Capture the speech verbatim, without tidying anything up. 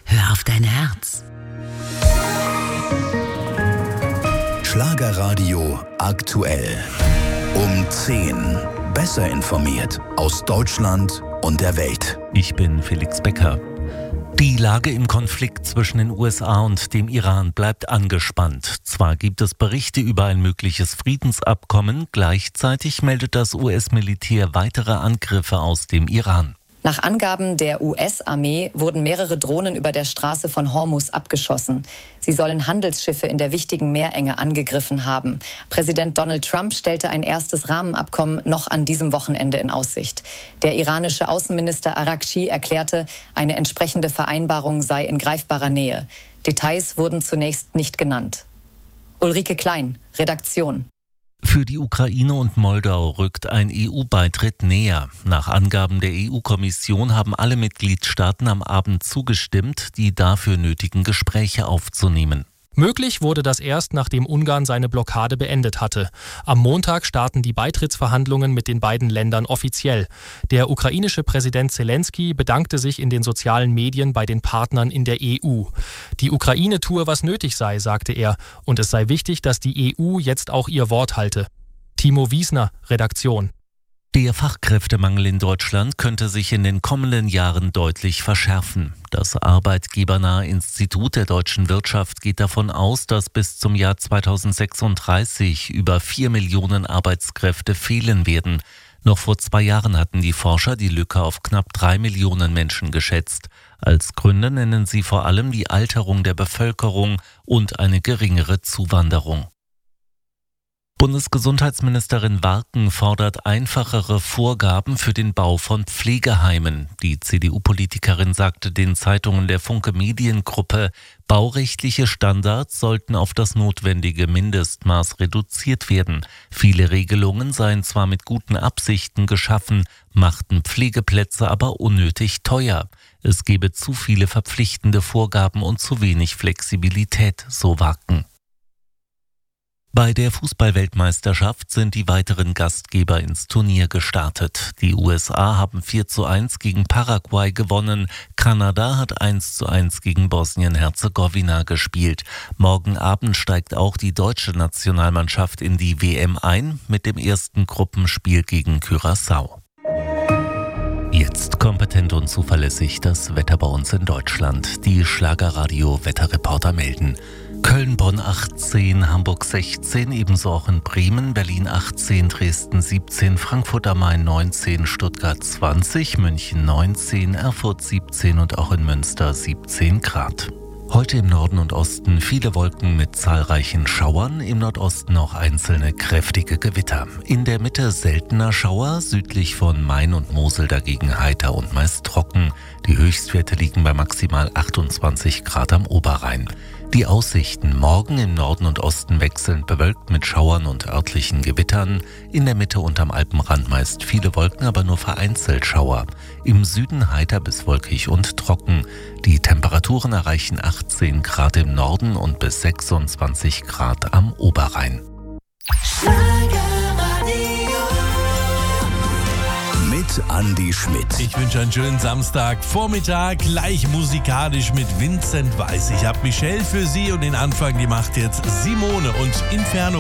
hör auf dein Herz. Schlagerradio aktuell. Um zehn. Besser informiert aus Deutschland und der Welt. Ich bin Felix Becker. Die Lage im Konflikt zwischen den U S A und dem Iran bleibt angespannt. Zwar gibt es Berichte über ein mögliches Friedensabkommen, gleichzeitig meldet das U S-Militär weitere Angriffe aus dem Iran. Nach Angaben der U S-Armee wurden mehrere Drohnen über der Straße von Hormuz abgeschossen. Sie sollen Handelsschiffe in der wichtigen Meerenge angegriffen haben. Präsident Donald Trump stellte ein erstes Rahmenabkommen noch an diesem Wochenende in Aussicht. Der iranische Außenminister Araghchi erklärte, eine entsprechende Vereinbarung sei in greifbarer Nähe. Details wurden zunächst nicht genannt. Ulrike Klein, Redaktion. Für die Ukraine und Moldau rückt ein E U-Beitritt näher. Nach Angaben der E U-Kommission haben alle Mitgliedstaaten am Abend zugestimmt, die dafür nötigen Gespräche aufzunehmen. Möglich wurde das erst, nachdem Ungarn seine Blockade beendet hatte. Am Montag starten die Beitrittsverhandlungen mit den beiden Ländern offiziell. Der ukrainische Präsident Zelensky bedankte sich in den sozialen Medien bei den Partnern in der E U. Die Ukraine tue, was nötig sei, sagte er, und es sei wichtig, dass die E U jetzt auch ihr Wort halte. Timo Wiesner, Redaktion. Der Fachkräftemangel in Deutschland könnte sich in den kommenden Jahren deutlich verschärfen. Das arbeitgebernahe Institut der deutschen Wirtschaft geht davon aus, dass bis zum Jahr zweitausendsechsunddreißig über vier Millionen Arbeitskräfte fehlen werden. Noch vor zwei Jahren hatten die Forscher die Lücke auf knapp drei Millionen Menschen geschätzt. Als Gründe nennen sie vor allem die Alterung der Bevölkerung und eine geringere Zuwanderung. Bundesgesundheitsministerin Warken fordert einfachere Vorgaben für den Bau von Pflegeheimen. Die C D U-Politikerin sagte den Zeitungen der Funke Mediengruppe, baurechtliche Standards sollten auf das notwendige Mindestmaß reduziert werden. Viele Regelungen seien zwar mit guten Absichten geschaffen, machten Pflegeplätze aber unnötig teuer. Es gebe zu viele verpflichtende Vorgaben und zu wenig Flexibilität, so Warken. Bei der Fußball-Weltmeisterschaft sind die weiteren Gastgeber ins Turnier gestartet. Die U S A haben vier zu eins gegen Paraguay gewonnen. Kanada hat eins zu eins gegen Bosnien-Herzegowina gespielt. Morgen Abend steigt auch die deutsche Nationalmannschaft in die W M ein mit dem ersten Gruppenspiel gegen Curaçao. Jetzt kompetent und zuverlässig das Wetter bei uns in Deutschland. Die Schlagerradio-Wetterreporter melden. Köln, Bonn achtzehn, Hamburg sechzehn, ebenso auch in Bremen, Berlin achtzehn, Dresden siebzehn, Frankfurt am Main neunzehn, Stuttgart zwanzig, München neunzehn, Erfurt siebzehn und auch in Münster siebzehn Grad. Heute im Norden und Osten viele Wolken mit zahlreichen Schauern, im Nordosten auch einzelne kräftige Gewitter. In der Mitte seltener Schauer, südlich von Main und Mosel dagegen heiter und meist trocken. Die Höchstwerte liegen bei maximal achtundzwanzig Grad am Oberrhein. Die Aussichten: morgen im Norden und Osten wechselnd bewölkt mit Schauern und örtlichen Gewittern. In der Mitte und am Alpenrand meist viele Wolken, aber nur vereinzelt Schauer. Im Süden heiter bis wolkig und trocken. Die Temperaturen erreichen achtzehn Grad im Norden und bis sechsundzwanzig Grad am Oberrhein. Mit Andi Schmidt. Ich wünsche einen schönen Samstagvormittag, gleich musikalisch mit Vincent Weiss. Ich habe Michelle für Sie und den Anfang, die macht jetzt Simone und Inferno.